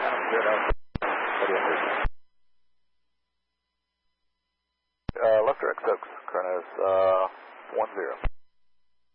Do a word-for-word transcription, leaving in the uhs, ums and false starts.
Uh, left direct six, Kronos, uh, one zero.